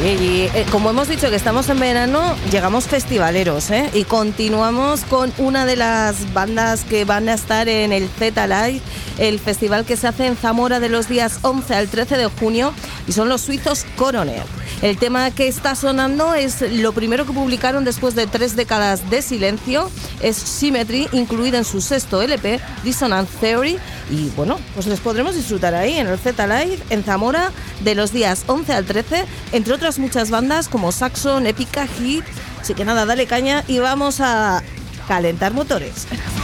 Y como hemos dicho que estamos en verano, llegamos festivaleros, ¿eh? Y continuamos con una de las bandas que van a estar en el Z-Live, el festival que se hace en Zamora de los días 11 al 13 de junio, y son los suizos Coroner. El tema que está sonando es lo primero que publicaron después de 3 décadas de silencio, es Symmetry, incluida en su sexto LP, Dissonance Theory, y bueno, pues les podremos disfrutar ahí en el Z-Live en Zamora de los días 11 al 13, entre otras muchas bandas como Saxon, Epica, Hit. Así que nada, dale caña y vamos a calentar motores.